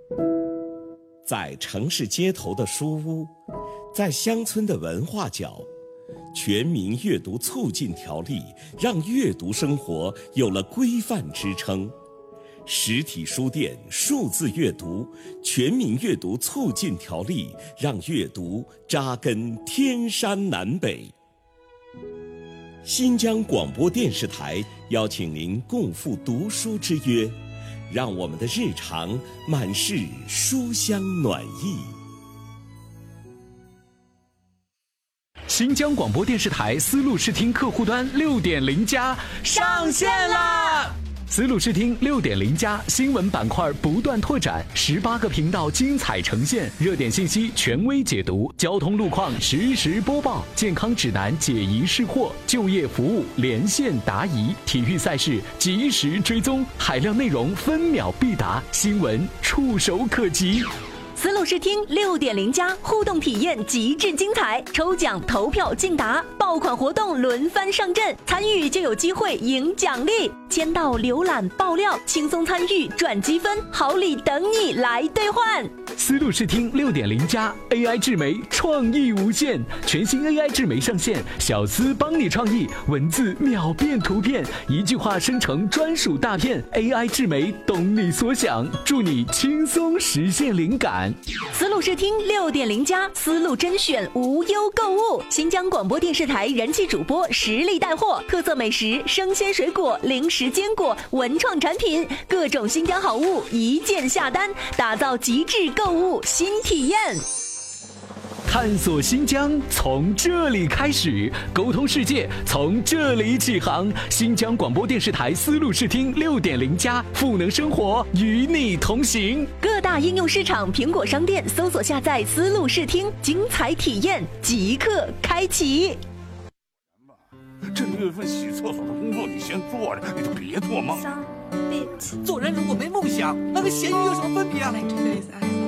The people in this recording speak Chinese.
在城市街头的书屋，在乡村的文化角，全民阅读促进条例让阅读生活有了规范支撑。实体书店数字阅读全民阅读促进条例让阅读扎根天山南北。新疆广播电视台邀请您共赴读书之约，让我们的日常满是书香暖意。 新疆广播电视台丝路视听客户端6.0+上线啦！丝路视听6.0+新闻板块不断拓展，18个频道精彩呈现，热点信息权威解读，交通路况实时播报，健康指南解疑释惑，就业服务连线答疑，体育赛事及时追踪，海量内容分秒必达，新闻触手可及。 丝路视听6.0+互动体验极致精彩，抽奖投票竞答，爆款活动轮番上阵，参与就有机会赢奖励，签到浏览爆料，轻松参与赚积分，好礼等你来兑换。 丝路视听6.0+ AI 智媒创意无限，全新 AI 智媒上线，小丝帮你创意，文字秒变图片，一句话生成专属大片， AI 智媒懂你所想，助你轻松实现灵感。 丝路视听6.0+丝路甄选无忧购物，新疆广播电视台人气主播实力带货，特色美食、生鲜水果、零食坚果、文创产品，各种新疆好物一键下单，打造极致购物新体验。 探索新疆从这里开始，沟通世界从这里起航。新疆广播电视台丝路视听6.0+赋能生活，与你同行。 各大应用市场、苹果商店搜索下载丝路视听，精彩体验即刻开启。 这6月份洗厕所的工作你先做着，你就别做梦。 做人如果没梦想，那跟咸鱼有什么分别啊？